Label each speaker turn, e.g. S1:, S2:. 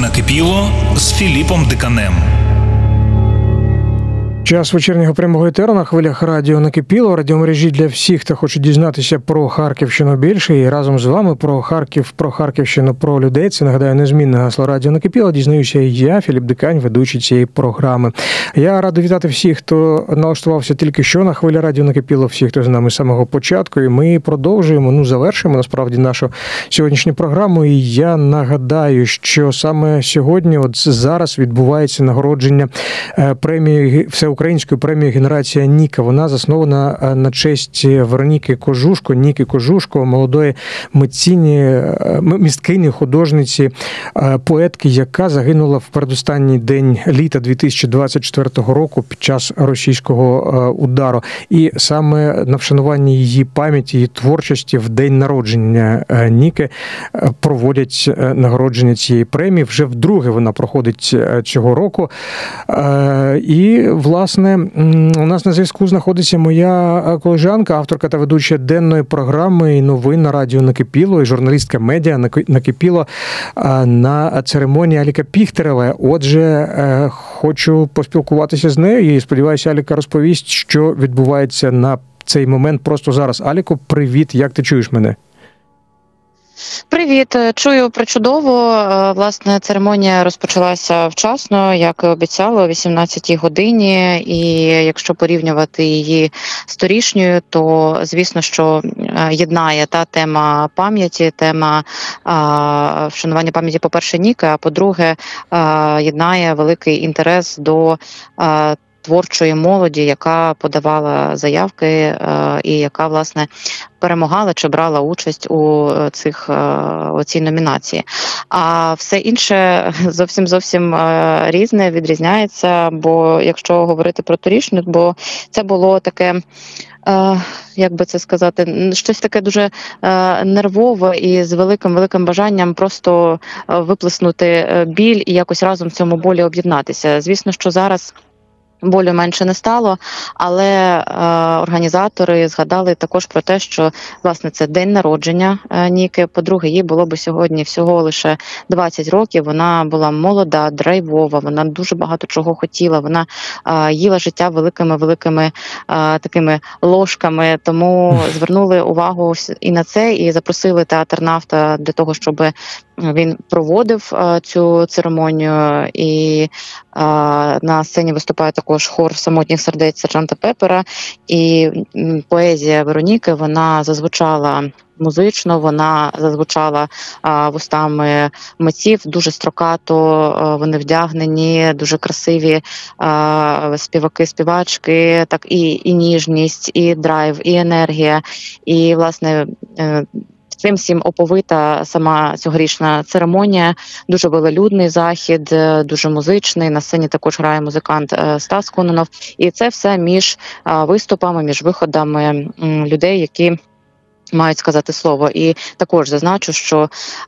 S1: накипіло з Філіпом Диканем.
S2: Час вечірнього прямого етеру на хвилях радіо «Накипіло», радіомережі для всіх, хто хоче дізнатися про Харківщину більше. І разом з вами про Харків, про Харківщину, про людей. Це, нагадаю, незмінне гасло радіо «Накипіло». Дізнаюся і я, Філіп Дикань, ведучий цієї програми. Я радий вітати всіх, хто налаштувався тільки що на хвилі радіо «Накипіло», всіх, хто з нами з самого початку. І ми продовжуємо, завершуємо, насправді, нашу сьогоднішню програму. І я нагадаю, що саме сьогодні, от зараз, відбувається нагородження премії Всеукраїнської премії «Генерація Ніка». Вона заснована на честь Вероніки Кожушко, Ніки Кожушко, молодої мисткині, художниці, поетки, яка загинула в передостанній день літа 2024 року під час російського удару. І саме на вшанування її пам'яті, її творчості в день народження Ніки проводять нагородження цієї премії. Вже вдруге вона проходить цього року. І, власне, у нас на зв'язку знаходиться моя колежанка, авторка та ведуча денної програми і новин на радіо «Накипіло» і журналістка медіа «Накипіло» на церемонії Аліка Піхтерева. Отже, хочу поспілкуватися з нею і сподіваюся, Аліка розповість, що відбувається на цей момент просто зараз. Аліко, привіт, як ти чуєш мене?
S3: Привіт, чую причудово. Власне, церемонія розпочалася вчасно, як і обіцяли, о 18-й годині. І якщо порівнювати її з торішньою, то, звісно, що єднає та тема пам'яті, тема вшанування пам'яті, по-перше, Ніки, а по-друге, єднає великий інтерес до творчої молоді, яка подавала заявки і яка, власне, перемагала чи брала участь у цій номінації. А все інше зовсім різне, відрізняється, бо якщо говорити про торішню, бо це було таке, як би це сказати, щось таке дуже нервове і з великим бажанням просто виплеснути біль і якось разом в цьому болі об'єднатися. Звісно, що зараз болю менше не стало, але організатори згадали також про те, що, власне, це день народження Ніки. По-друге, їй було б сьогодні всього лише 20 років. Вона була молода, драйвова, вона дуже багато чого хотіла. Вона їла життя великими такими ложками. Тому звернули увагу і на це, і запросили театр «Нафта» для того, щоб він проводив цю церемонію. І на сцені виступає також хор самотніх сердець сержанта Пепера. І поезія Вероніки, вона зазвучала музично, вона зазвучала вустами митців, дуже строкато, вони вдягнені, дуже красиві співаки-співачки, так і ніжність, і драйв, і енергія. І, власне, цим всім оповита сама цьогорічна церемонія. Дуже велелюдний захід, дуже музичний. На сцені також грає музикант Стас Кононов. І це все між виступами, між виходами людей, які мають сказати слово. І також зазначу, що